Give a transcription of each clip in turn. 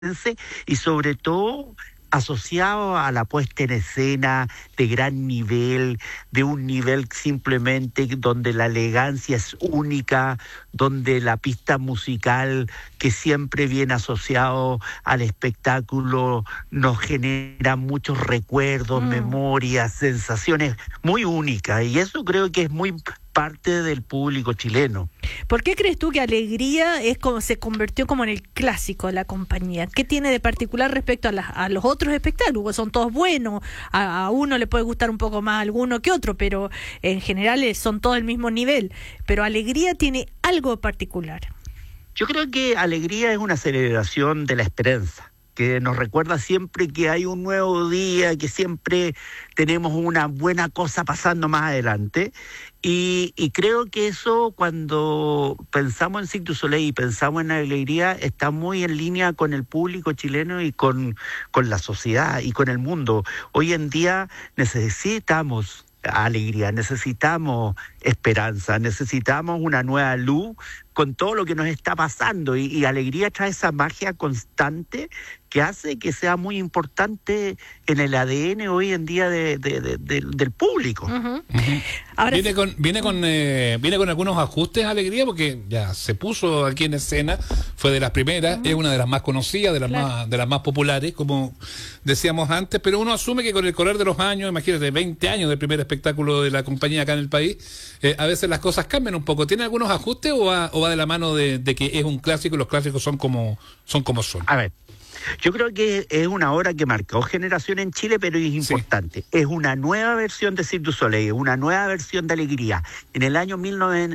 y sobre todo asociado a la puesta en escena de gran nivel, de un nivel simplemente donde la elegancia es única, donde la pista musical que siempre viene asociado al espectáculo nos genera muchos recuerdos, memorias, sensaciones muy únicas, y eso creo que es muy parte del público chileno. ¿Por qué crees tú que Alegría se convirtió como en el clásico de la compañía? ¿Qué tiene de particular respecto a los otros espectáculos? Son todos buenos, a uno le puede gustar un poco más alguno que otro, pero en general son todos del mismo nivel. Pero Alegría tiene algo particular. Yo creo que Alegría es una celebración de la esperanza, que nos recuerda siempre que hay un nuevo día, que siempre tenemos una buena cosa pasando más adelante, y creo que eso, cuando pensamos en Cirque du Soleil y pensamos en Alegría, está muy en línea con el público chileno y con la sociedad y con el mundo. Hoy en día necesitamos alegría, necesitamos esperanza, necesitamos una nueva luz con todo lo que nos está pasando, y Alegría trae esa magia constante que hace que sea muy importante en el ADN hoy en día del público. Ahora viene con algunos ajustes Alegría, porque ya se puso aquí en escena, fue de las primeras, es una de las más conocidas, de las más populares, como decíamos antes, pero uno asume que con el correr de los años, imagínate, 20 años del primer espectáculo de la compañía acá en el país, a veces las cosas cambian un poco. ¿Tiene algunos ajustes o va de la mano de que es un clásico y los clásicos son como son? A ver, yo creo que es una obra que marcó generación en Chile, pero es importante. Sí. Es una nueva versión de Cirque du Soleil, una nueva versión de Alegría. En el año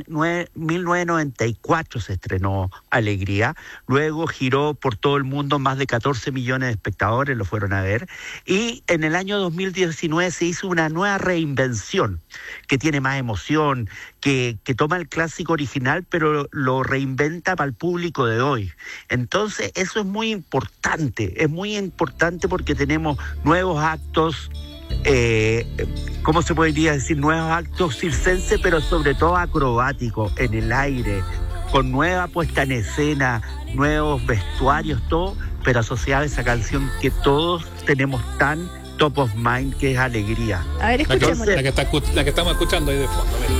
1994 se estrenó Alegría, luego giró por todo el mundo, más de 14 millones de espectadores lo fueron a ver, y en el año 2019 se hizo una nueva reinvención que tiene más emoción, que toma el clásico original, pero lo reinventa para el público de hoy. Entonces, eso es muy importante porque tenemos nuevos actos, ¿cómo se podría decir? Nuevos actos circenses, pero sobre todo acrobáticos, en el aire, con nueva puesta en escena, nuevos vestuarios, todo, pero asociado a esa canción que todos tenemos tan top of mind, que es Alegría. A ver, escuchemos. La que estamos escuchando ahí de fondo.